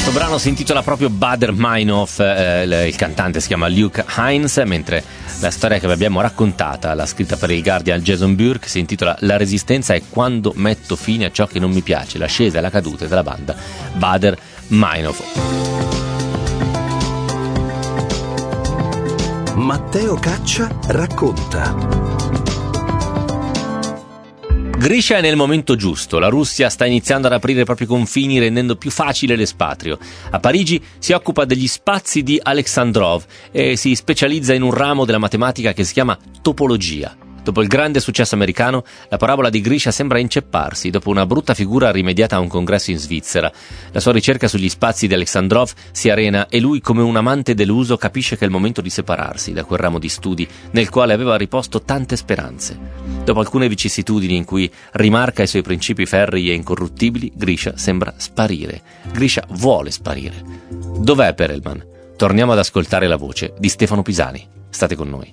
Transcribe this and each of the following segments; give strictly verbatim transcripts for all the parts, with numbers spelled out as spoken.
Questo brano si intitola proprio Baader-Meinhof, eh, il, il cantante si chiama Luke Hines, mentre la storia che vi abbiamo raccontata, l'ha scritta per il Guardian Jason Burke, si intitola La resistenza è quando metto fine a ciò che non mi piace, l'ascesa e la caduta della banda Baader-Meinhof. Matteo Caccia racconta. Grisha è nel momento giusto, la Russia sta iniziando ad aprire i propri confini rendendo più facile l'espatrio. A Parigi si occupa degli spazi di Alexandrov e si specializza in un ramo della matematica che si chiama topologia. Dopo il grande successo americano, la parabola di Grisha sembra incepparsi dopo una brutta figura rimediata a un congresso in Svizzera. La sua ricerca sugli spazi di Alexandrov si arena e lui, come un amante deluso, capisce che è il momento di separarsi da quel ramo di studi nel quale aveva riposto tante speranze. Dopo alcune vicissitudini in cui rimarca i suoi principi ferrei e incorruttibili, Grisha sembra sparire. Grisha vuole sparire. Dov'è Perelman? Torniamo ad ascoltare la voce di Stefano Pisani. State con noi.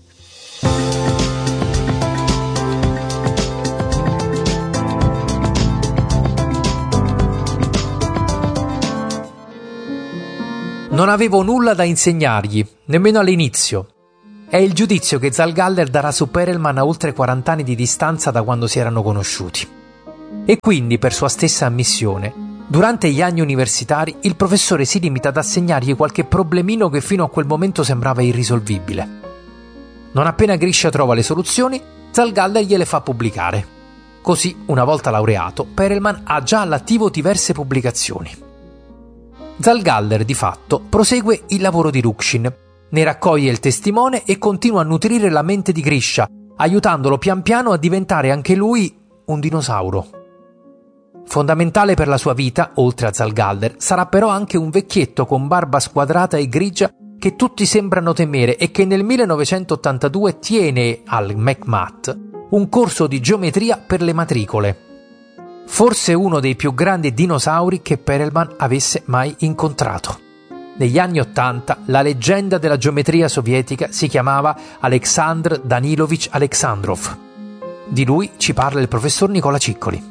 Non avevo nulla da insegnargli, nemmeno all'inizio. È il giudizio che Zalgaller darà su Perelman a oltre quaranta anni di distanza da quando si erano conosciuti. E quindi, per sua stessa ammissione, durante gli anni universitari il professore si limita ad assegnargli qualche problemino che fino a quel momento sembrava irrisolvibile. Non appena Grisha trova le soluzioni, Zalgaller gliele fa pubblicare. Così, una volta laureato, Perelman ha già all'attivo diverse pubblicazioni. Zalgaller, di fatto, prosegue il lavoro di Rukshin, ne raccoglie il testimone e continua a nutrire la mente di Grisha, aiutandolo pian piano a diventare anche lui un dinosauro. Fondamentale per la sua vita, oltre a Zalgaller, sarà però anche un vecchietto con barba squadrata e grigia che tutti sembrano temere e che nel millenovecentottantadue tiene al McMath un corso di geometria per le matricole. Forse uno dei più grandi dinosauri che Perelman avesse mai incontrato. Negli anni Ottanta la leggenda della geometria sovietica si chiamava Aleksandr Danilovich Alexandrov. Di lui ci parla il professor Nicola Ciccoli.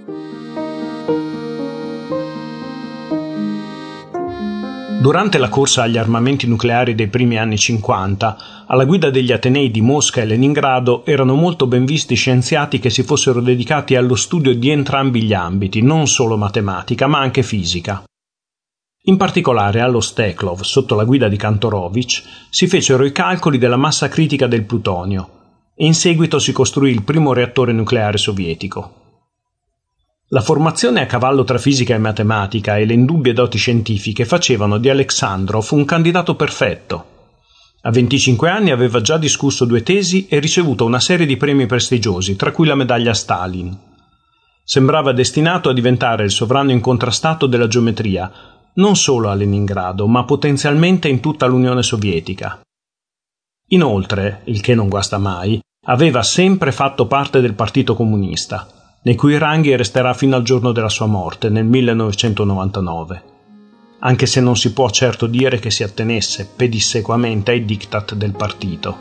Durante la corsa agli armamenti nucleari dei primi anni cinquanta, alla guida degli Atenei di Mosca e Leningrado erano molto ben visti scienziati che si fossero dedicati allo studio di entrambi gli ambiti, non solo matematica, ma anche fisica. In particolare allo Steklov, sotto la guida di Kantorovich, si fecero i calcoli della massa critica del plutonio e in seguito si costruì il primo reattore nucleare sovietico. La formazione a cavallo tra fisica e matematica e le indubbie doti scientifiche facevano di Alexandrov un candidato perfetto. A venticinque anni aveva già discusso due tesi e ricevuto una serie di premi prestigiosi, tra cui la medaglia Stalin. Sembrava destinato a diventare il sovrano incontrastato della geometria, non solo a Leningrado, ma potenzialmente in tutta l'Unione Sovietica. Inoltre, il che non guasta mai, aveva sempre fatto parte del Partito Comunista, nei cui ranghi resterà fino al giorno della sua morte, nel millenovecentonovantanove, anche se non si può certo dire che si attenesse pedissequamente ai diktat del partito.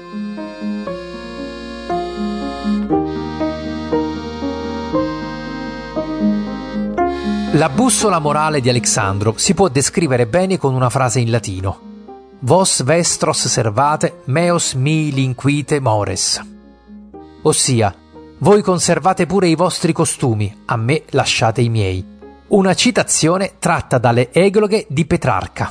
La bussola morale di Alexandrov si può descrivere bene con una frase in latino: Vos vestros servate, meos mihi linquite mores. Ossia, voi conservate pure i vostri costumi, a me lasciate i miei. Una citazione tratta dalle Egloghe di Petrarca.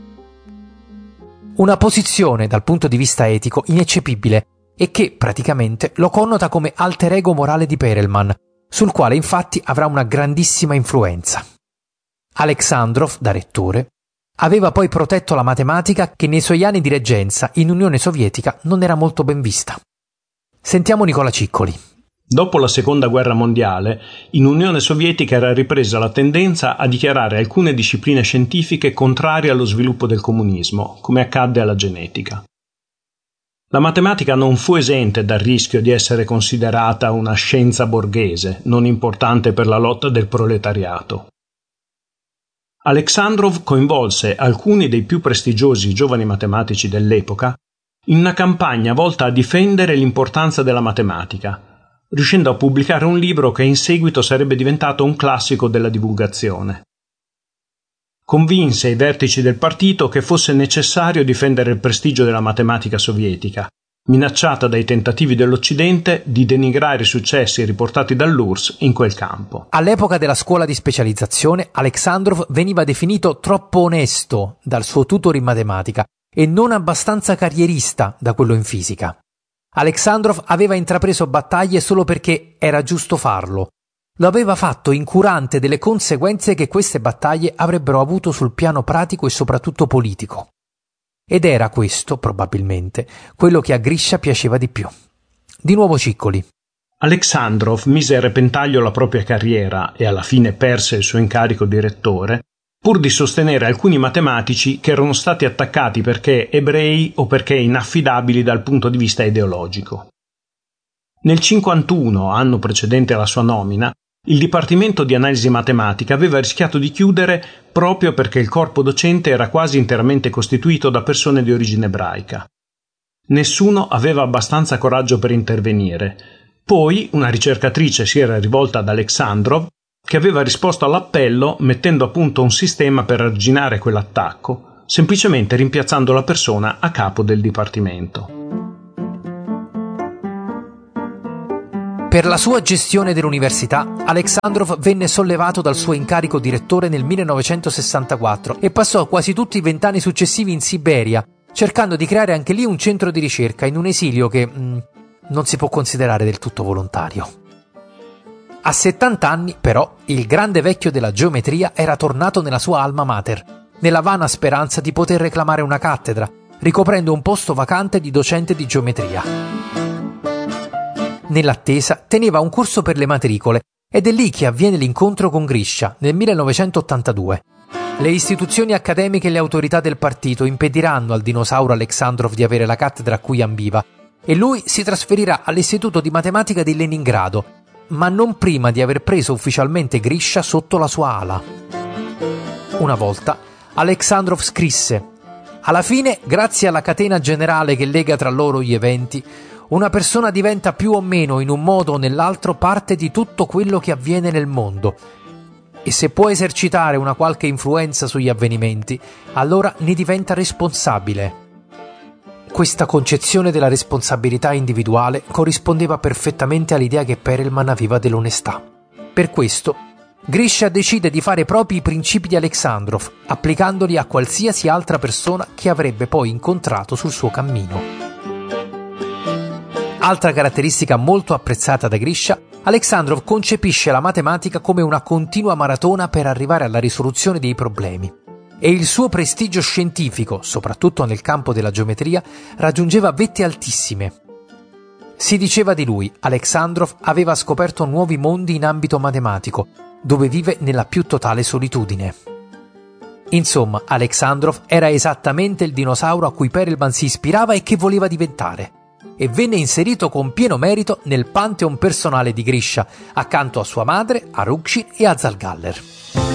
Una posizione, dal punto di vista etico, ineccepibile e che, praticamente, lo connota come alter ego morale di Perelman, sul quale infatti avrà una grandissima influenza. Alexandrov, da rettore, aveva poi protetto la matematica che nei suoi anni di reggenza in Unione Sovietica non era molto ben vista. Sentiamo Nicola Ciccoli. Dopo la Seconda Guerra Mondiale, in Unione Sovietica era ripresa la tendenza a dichiarare alcune discipline scientifiche contrarie allo sviluppo del comunismo, come accadde alla genetica. La matematica non fu esente dal rischio di essere considerata una scienza borghese, non importante per la lotta del proletariato. Alexandrov coinvolse alcuni dei più prestigiosi giovani matematici dell'epoca in una campagna volta a difendere l'importanza della matematica, riuscendo a pubblicare un libro che in seguito sarebbe diventato un classico della divulgazione. Convinse i vertici del partito che fosse necessario difendere il prestigio della matematica sovietica, minacciata dai tentativi dell'Occidente di denigrare i successi riportati dall'U R S S in quel campo. All'epoca della scuola di specializzazione, Aleksandrov veniva definito troppo onesto dal suo tutor in matematica e non abbastanza carrierista da quello in fisica. Aleksandrov aveva intrapreso battaglie solo perché era giusto farlo. Lo aveva fatto incurante delle conseguenze che queste battaglie avrebbero avuto sul piano pratico e soprattutto politico. Ed era questo, probabilmente, quello che a Grisha piaceva di più. Di nuovo Ciccoli. Aleksandrov mise a repentaglio la propria carriera e alla fine perse il suo incarico di rettore, pur di sostenere alcuni matematici che erano stati attaccati perché ebrei o perché inaffidabili dal punto di vista ideologico. Nel cinquantuno, anno precedente alla sua nomina, il Dipartimento di Analisi Matematica aveva rischiato di chiudere proprio perché il corpo docente era quasi interamente costituito da persone di origine ebraica. Nessuno aveva abbastanza coraggio per intervenire. Poi una ricercatrice si era rivolta ad Aleksandrov, che aveva risposto all'appello mettendo a punto un sistema per arginare quell'attacco, semplicemente rimpiazzando la persona a capo del dipartimento. Per la sua gestione dell'università, Aleksandrov venne sollevato dal suo incarico di rettore nel millenovecentosessantaquattro e passò quasi tutti i vent'anni successivi in Siberia, cercando di creare anche lì un centro di ricerca in un esilio che mh, non si può considerare del tutto volontario. A settanta anni, però, il grande vecchio della geometria era tornato nella sua alma mater, nella vana speranza di poter reclamare una cattedra, ricoprendo un posto vacante di docente di geometria. Nell'attesa teneva un corso per le matricole ed è lì che avviene l'incontro con Grisha nel millenovecentottantadue. Le istituzioni accademiche e le autorità del partito impediranno al dinosauro Aleksandrov di avere la cattedra a cui ambiva e lui si trasferirà all'Istituto di Matematica di Leningrado, ma non prima di aver preso ufficialmente Grisha sotto la sua ala. Una volta Aleksandrov scrisse: «Alla fine, grazie alla catena generale che lega tra loro gli eventi, una persona diventa più o meno in un modo o nell'altro parte di tutto quello che avviene nel mondo e se può esercitare una qualche influenza sugli avvenimenti, allora ne diventa responsabile». Questa concezione della responsabilità individuale corrispondeva perfettamente all'idea che Perelman aveva dell'onestà. Per questo, Grisha decide di fare propri i principi di Aleksandrov, applicandoli a qualsiasi altra persona che avrebbe poi incontrato sul suo cammino. Altra caratteristica molto apprezzata da Grisha, Aleksandrov concepisce la matematica come una continua maratona per arrivare alla risoluzione dei problemi. E il suo prestigio scientifico, soprattutto nel campo della geometria, raggiungeva vette altissime. Si diceva di lui, Aleksandrov aveva scoperto nuovi mondi in ambito matematico, dove vive nella più totale solitudine. Insomma, Aleksandrov era esattamente il dinosauro a cui Perelman si ispirava e che voleva diventare. E venne inserito con pieno merito nel pantheon personale di Grisha, accanto a sua madre, a Rukhin e a Zalgaller.